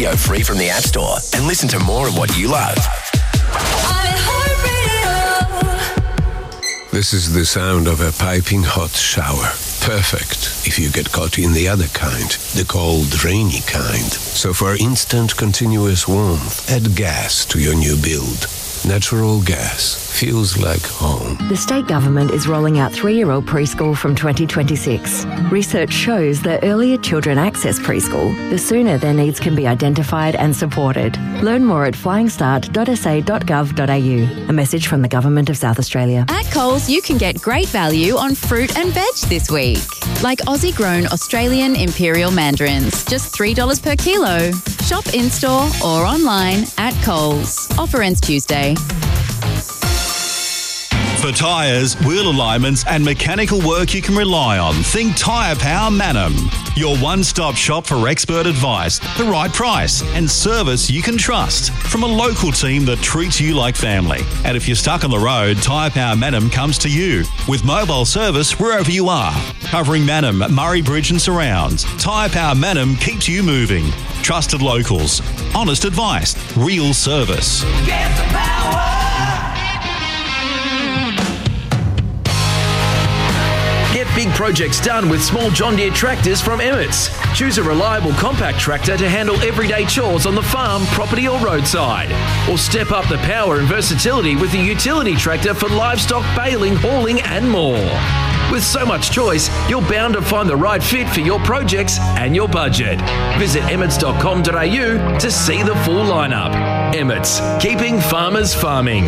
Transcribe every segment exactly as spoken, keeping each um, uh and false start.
Go free from the App Store and listen to more of what you love. This is the sound of a piping hot shower. Perfect if you get caught in the other kind, the cold, rainy kind. So for instant, continuous warmth, add gas to your new build. Natural gas feels like home. The state government is rolling out three-year-old preschool from twenty twenty-six. Research shows the earlier children access preschool, the sooner their needs can be identified and supported. Learn more at flying start dot s a dot gov dot a u. A message from the Government of South Australia. At Coles, you can get great value on fruit and veg this week. Like Aussie-grown Australian Imperial Mandarins, just three dollars per kilo. Shop in-store or online at Coles. Offer ends Tuesday. For tyres, wheel alignments and mechanical work you can rely on, think Tyre Power Manham. Your one-stop shop for expert advice, the right price and service you can trust from a local team that treats you like family. And if you're stuck on the road, Tyre Power Manham comes to you with mobile service wherever you are. Covering Manham, Murray Bridge and surrounds, Tyre Power Manham keeps you moving. Trusted locals, honest advice, real service. Get the power. Get big projects done with small John Deere tractors from Emmett's. Choose a reliable compact tractor to handle everyday chores on the farm, property or roadside. Or step up the power and versatility with a utility tractor for livestock, baling, hauling and more. With so much choice, you're bound to find the right fit for your projects and your budget. Visit emmets dot com dot a u to see the full lineup. Emmett's, keeping farmers farming.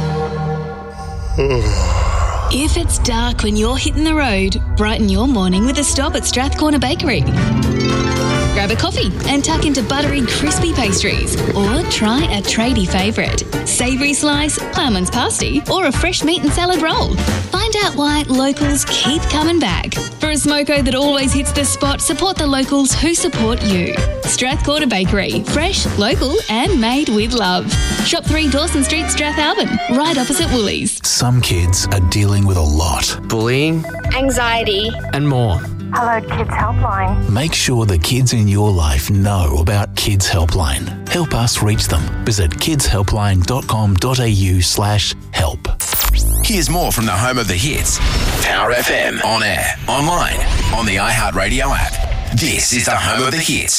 If it's dark when you're hitting the road, brighten your morning with a stop at Strathcorner Bakery. Grab a coffee and tuck into buttery, crispy pastries. Or try a tradie favourite, savoury slice, ploughman's pasty, or a fresh meat and salad roll. Find out why locals keep coming back. For a smoko that always hits the spot, support the locals who support you. Strathcorner Bakery, fresh, local and made with love. Shop three Dawson Street, Strathalbyn, right opposite Woolies. Some kids are dealing with a lot. Bullying, anxiety, and more. Hello Kids Helpline. Make sure the kids in your life know about Kids Helpline. Help us reach them. Visit kids helpline dot com dot a u slash help. Here's more from the home of the hits. Power F M. On air, online, on the iHeartRadio app. This is the home of the hits.